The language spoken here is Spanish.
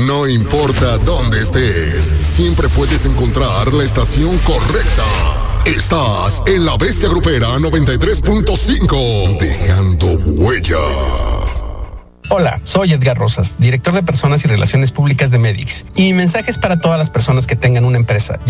No importa dónde estés, siempre puedes encontrar la estación correcta. Estás en La Bestia Grupera 93.5, dejando huella. Hola, soy Edgar Rosas, director de Personas y Relaciones Públicas de Medix. Y mi mensaje es para todas las personas que tengan una empresa,